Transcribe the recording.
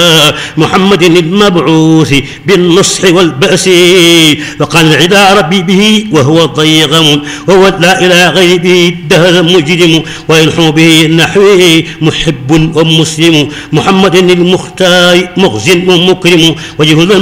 محمد المبعوث بالنصح والبأس، وقال العدا ربي به وهو ضيغم، وهو لا إله غير به الدهر مجرم، ويلحم به النحوي محب ومسلم، محمد المختار مخزن ومكرم، وجه